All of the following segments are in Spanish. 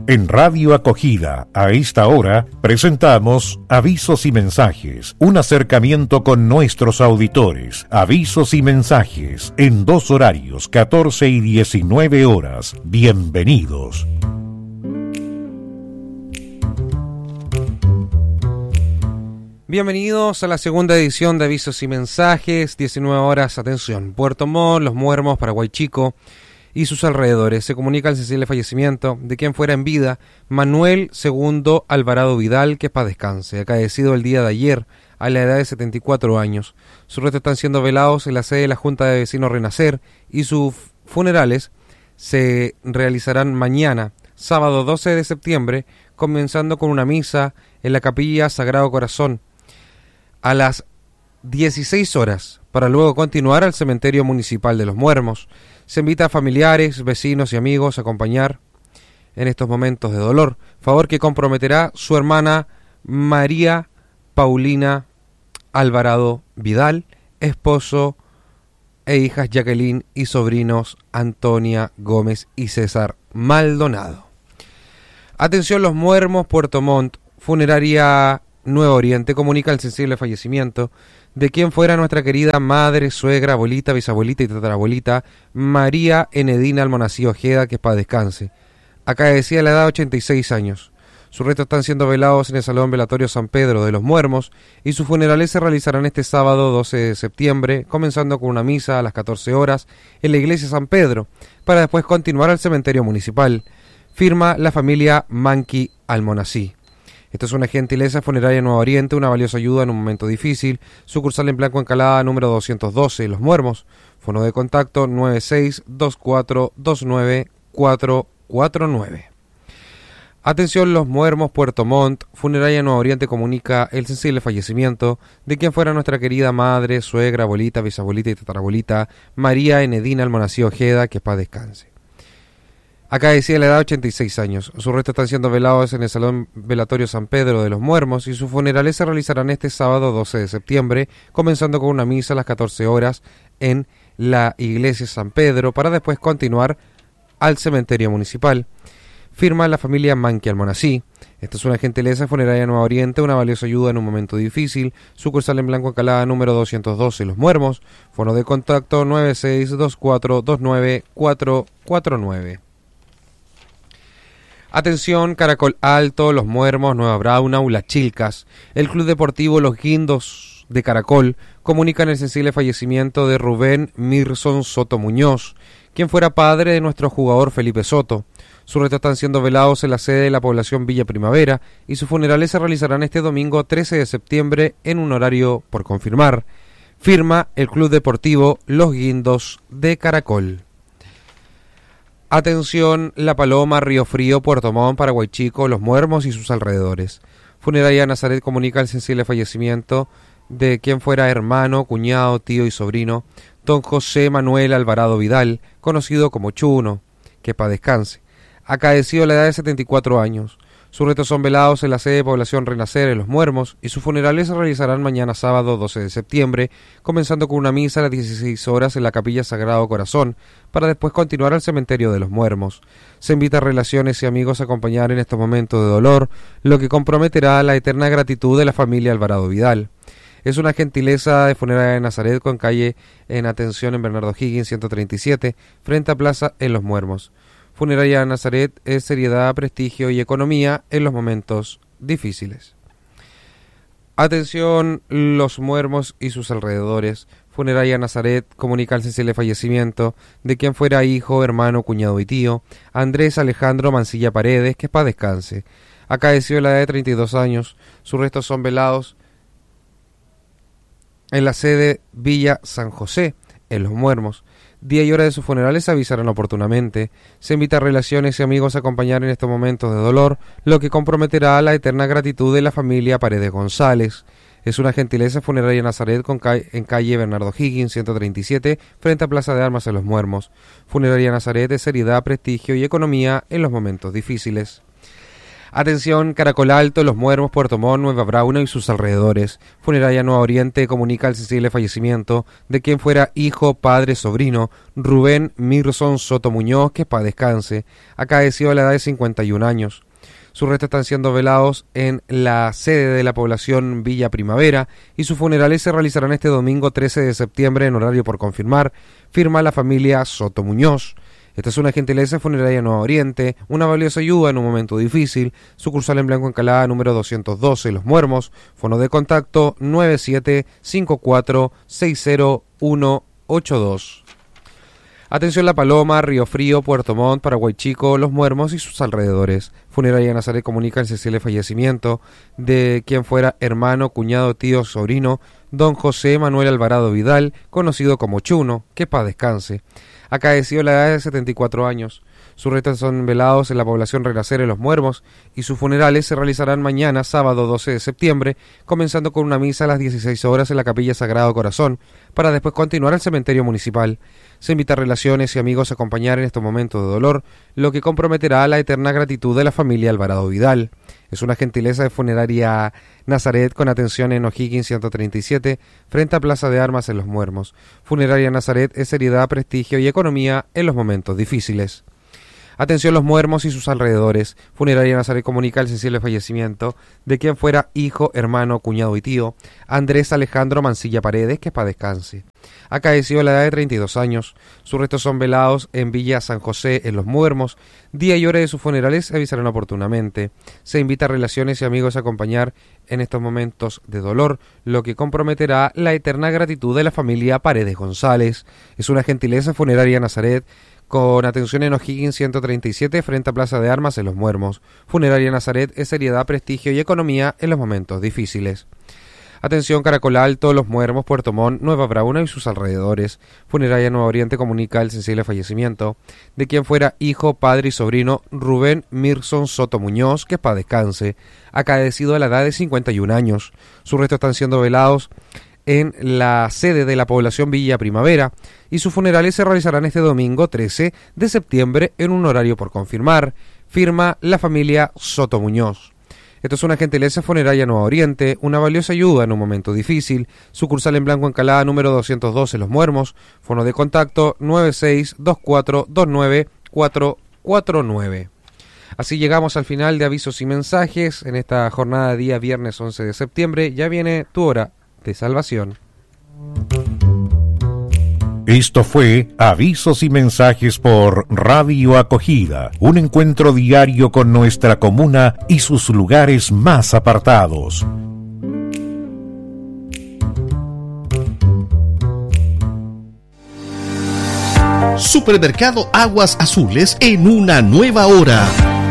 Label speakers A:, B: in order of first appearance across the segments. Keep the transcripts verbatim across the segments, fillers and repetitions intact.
A: En Radio Acogida, a esta hora, presentamos Avisos y Mensajes, un acercamiento con nuestros auditores. Avisos y Mensajes, en dos horarios, catorce y diecinueve horas. Bienvenidos.
B: Bienvenidos a la segunda edición de Avisos y Mensajes, diecinueve horas, atención, Puerto Montt, Los Muermos, Paraguay Chico y sus alrededores. Se comunica el sensible fallecimiento de quien fuera en vida Manuel segundo Alvarado Vidal, que paz descanse, acaecido el día de ayer a la edad de setenta y cuatro años. Sus restos están siendo velados en la sede de la Junta de Vecinos Renacer y sus funerales se realizarán mañana, sábado doce de septiembre, comenzando con una misa en la Capilla Sagrado Corazón a las dieciséis horas, para luego continuar al Cementerio Municipal de Los Muermos. Se invita a familiares, vecinos y amigos a acompañar en estos momentos de dolor, favor que comprometerá su hermana María Paulina Alvarado Vidal, esposo e hijas Jacqueline y sobrinos Antonia Gómez y César Maldonado. Atención, Los Muermos, Puerto Montt, Funeraria Nuevo Oriente comunica el sensible fallecimiento de quien fuera nuestra querida madre, suegra, abuelita, bisabuelita y tatarabuelita María Enedina Almonací Ojeda, que paz descanse. Acaecida a la edad de ochenta y seis años. Sus restos están siendo velados en el Salón Velatorio San Pedro de Los Muermos y sus funerales se realizarán este sábado doce de septiembre, comenzando con una misa a las catorce horas en la iglesia San Pedro, para después continuar al cementerio municipal. Firma la familia Manqui Almonací. Esto es una gentileza Funeraria Nuevo Oriente, una valiosa ayuda en un momento difícil. Sucursal en Blanco Encalada, número doscientos doce, Los Muermos. Fono de contacto nueve seis dos cuatro dos nueve cuatro cuatro nueve. Atención, Los Muermos, Puerto Montt. Funeraria Nuevo Oriente comunica el sensible fallecimiento de quien fuera nuestra querida madre, suegra, abuelita, bisabuelita y tatarabuelita María Enedina Almonací Ojeda, que paz descanse. Acaecida a la edad de ochenta y seis años. Sus restos están siendo velados en el Salón Velatorio San Pedro de Los Muermos y sus funerales se realizarán este sábado doce de septiembre, comenzando con una misa a las catorce horas en la iglesia San Pedro, para después continuar al cementerio municipal. Firma la familia Manqui Almonací. Esta es una gentileza Funeraria Nuevo Oriente, una valiosa ayuda en un momento difícil. Sucursal en Blanco Encalada, número doscientos doce, Los Muermos. Fono de contacto nueve seis dos cuatro dos nueve cuatro cuatro nueve. Atención, Caracol Alto, Los Muermos, Nueva Braunau, Las Chilcas. El Club Deportivo Los Guindos de Caracol comunican el sensible fallecimiento de Rubén Mirson Soto Muñoz, quien fuera padre de nuestro jugador Felipe Soto. Sus restos están siendo velados en la sede de la población Villa Primavera y sus funerales se realizarán este domingo trece de septiembre en un horario por confirmar. Firma el Club Deportivo Los Guindos de Caracol. Atención, La Paloma, Río Frío, Puerto Montt, Paraguay Chico, Los Muermos y sus alrededores. Funeraria Nazaret comunica el sensible fallecimiento de quien fuera hermano, cuñado, tío y sobrino, don José Manuel Alvarado Vidal, conocido como Chuno, que paz descanse. Acaecido a la edad de setenta y cuatro años. Sus restos son velados en la sede de población Renacer en Los Muermos y sus funerales se realizarán mañana sábado doce de septiembre, comenzando con una misa a las dieciséis horas en la Capilla Sagrado Corazón, para después continuar al cementerio de Los Muermos. Se invita a relaciones y amigos a acompañar en estos momentos de dolor, lo que comprometerá la eterna gratitud de la familia Alvarado Vidal. Es una gentileza de Funeraria de Nazaret con calle en Atención en Bernardo Higgins ciento treinta y siete, frente a Plaza en Los Muermos. Funeraria de Nazaret es seriedad, prestigio y economía en los momentos difíciles. Atención, Los Muermos y sus alrededores. Funeraria Nazaret comunica el sensible fallecimiento de quien fuera hijo, hermano, cuñado y tío, Andrés Alejandro Mancilla Paredes, que paz descanse. Acaeció a la edad de treinta y dos años. Sus restos son velados en la sede Villa San José, en Los Muermos. Día y hora de sus funerales se avisarán oportunamente. Se invita a relaciones y amigos a acompañar en estos momentos de dolor, lo que comprometerá la eterna gratitud de la familia Paredes González. Es una gentileza Funeraria Nazaret con ca- en calle Bernardo Higgins ciento treinta y siete, frente a Plaza de Armas en Los Muermos. Funeraria Nazaret es seriedad, prestigio y economía en los momentos difíciles. Atención, Caracol Alto, Los Muermos, Puerto Montt, Nueva Brauna y sus alrededores. Funeraria Nueva Oriente comunica el sensible fallecimiento de quien fuera hijo, padre, sobrino, Rubén Mirson Soto Muñoz, que paz descanse, acaecido a la edad de cincuenta y un años. Sus restos están siendo velados en la sede de la población Villa Primavera y sus funerales se realizarán este domingo trece de septiembre en horario por confirmar. Firma la familia Soto Muñoz. Esta es una gentileza funeraria Nueva Oriente, una valiosa ayuda en un momento difícil. Sucursal en Blanco Encalada número doscientos doce, Los Muermos. Fono de contacto nueve siete cinco cuatro seis cero uno ocho dos. Atención La Paloma, Río Frío, Puerto Montt, Paraguay Chico, Los Muermos y sus alrededores. Funeraria Nazaret comunica el sensible fallecimiento de quien fuera hermano, cuñado, tío, sobrino, don José Manuel Alvarado Vidal, conocido como Chuno, que paz descanse. Acaecido a la edad de setenta y cuatro años. Sus restos son velados en la población Relacera de Los Muermos y sus funerales se realizarán mañana, sábado doce de septiembre, comenzando con una misa a las dieciséis horas en la Capilla Sagrado Corazón, para después continuar al cementerio municipal. Se invita a relaciones y amigos a acompañar en estos momentos de dolor, lo que comprometerá la eterna gratitud de la familia Alvarado Vidal. Es una gentileza de Funeraria Nazaret con atención en O'Higgins ciento treinta y siete, frente a Plaza de Armas en Los Muermos. Funeraria Nazaret es seriedad, prestigio y economía en los momentos difíciles. Atención Los Muermos y sus alrededores. Funeraria Nazaret comunica el sensible fallecimiento de quien fuera hijo, hermano, cuñado y tío, Andrés Alejandro Mancilla Paredes, que paz descanse. Acaecido a la edad de treinta y dos años. Sus restos son velados en Villa San José, en Los Muermos. Día y hora de sus funerales se avisarán oportunamente. Se invita a relaciones y amigos a acompañar en estos momentos de dolor, lo que comprometerá la eterna gratitud de la familia Paredes González. Es una gentileza Funeraria Nazaret con atención en O'Higgins ciento treinta y siete, frente a Plaza de Armas en Los Muermos. Funeraria Nazaret es seriedad, prestigio y economía en los momentos difíciles. Atención Caracol Alto, Los Muermos, Puerto Montt, Nueva Brauna y sus alrededores. Funeraria Nueva Oriente comunica el sensible fallecimiento de quien fuera hijo, padre y sobrino Rubén Mirson Soto Muñoz, que paz descanse, acaecido a la edad de cincuenta y un años. Sus restos están siendo velados en la sede de la población Villa Primavera y sus funerales se realizarán este domingo trece de septiembre en un horario por confirmar. Firma la familia Soto Muñoz. Esto es una gentileza Funeraria Nueva Oriente, una valiosa ayuda en un momento difícil. Sucursal en Blanco Encalada número doscientos doce, Los Muermos. Fono de contacto nueve seis dos cuatro dos nueve cuatro cuatro nueve. Así llegamos al final de Avisos y Mensajes en esta jornada de día viernes once de septiembre. Ya viene tu hora de salvación.
A: Esto fue Avisos y Mensajes por Radio Acogida, un encuentro diario con nuestra comuna y sus lugares más apartados.
C: Supermercado Aguas Azules en una nueva hora.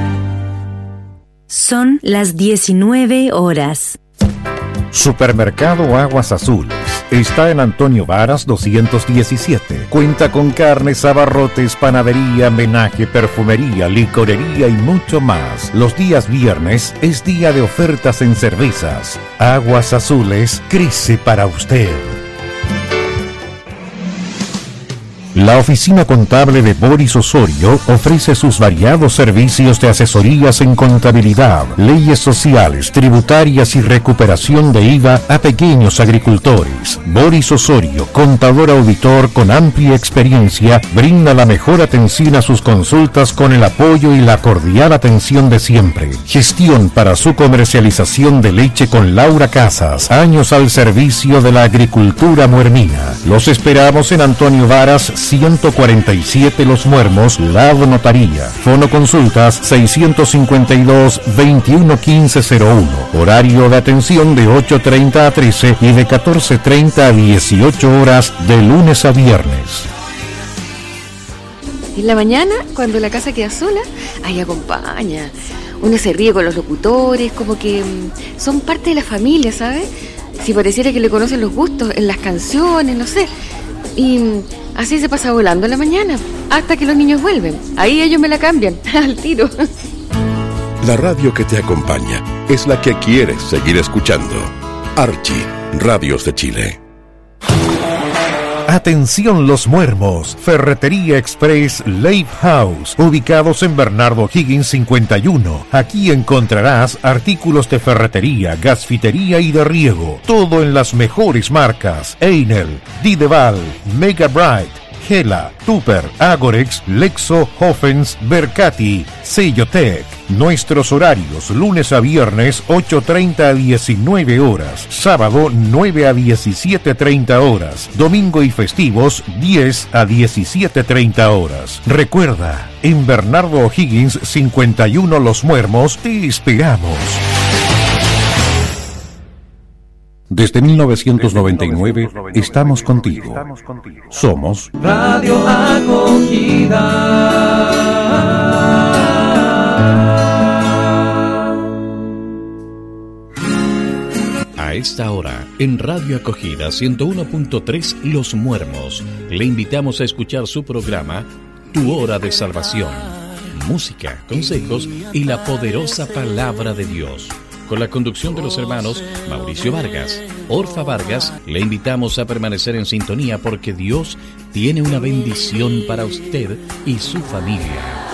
D: Son las diecinueve horas.
A: Supermercado Aguas Azules está en Antonio Varas doscientos diecisiete. Cuenta con carnes, abarrotes, panadería, menaje, perfumería, licorería y mucho más. Los días viernes es día de ofertas en cervezas. Aguas Azules crece para usted. La oficina contable de Boris Osorio ofrece sus variados servicios de asesorías en contabilidad, leyes sociales, tributarias y recuperación de I V A a pequeños agricultores. Boris Osorio, contador auditor con amplia experiencia, brinda la mejor atención a sus consultas con el apoyo y la cordial atención de siempre. Gestión para su comercialización de leche con Laura Casas, años al servicio de la agricultura muermina. Los esperamos en Antonio Varas ciento cuarenta y siete Los Muermos, Lado Notaría. Fono consultas seiscientos cincuenta y dos, veintiuno quince cero uno. Horario de atención de ocho treinta a trece y de catorce treinta a dieciocho horas de lunes a viernes.
E: En la mañana, cuando la casa queda sola, ahí acompaña. Uno se ríe con los locutores, como que mmm, son parte de la familia, ¿sabes? Si pareciera que le conocen los gustos en las canciones, no sé. Y así se pasa volando en la mañana, hasta que los niños vuelven. Ahí ellos me la cambian, al tiro.
C: La radio que te acompaña es la que quieres seguir escuchando. Archie, Radios de Chile.
A: Atención Los Muermos, Ferretería Express Lake House, ubicados en Bernardo Higgins cincuenta y uno. Aquí encontrarás artículos de ferretería, gasfitería y de riego, todo en las mejores marcas: Einel, Dideval, Mega Bright, Gela, Tupper, Agorex, Lexo, Hoffens, Bercati, Sellotec. Nuestros horarios: lunes a viernes ocho treinta a diecinueve horas, sábado nueve a diecisiete treinta horas, domingo y festivos diez a diecisiete treinta horas. Recuerda, en Bernardo O'Higgins cincuenta y uno Los Muermos te esperamos. Desde mil novecientos noventa y nueve estamos contigo. Somos
F: Radio Acogida.
C: A esta hora, en Radio Acogida ciento uno punto tres Los Muermos, le invitamos a escuchar su programa Tu Hora de Salvación. Música, consejos y la poderosa palabra de Dios. Con la conducción de los hermanos Mauricio Vargas, Orfa Vargas, le invitamos a permanecer en sintonía porque Dios tiene una bendición para usted y su familia.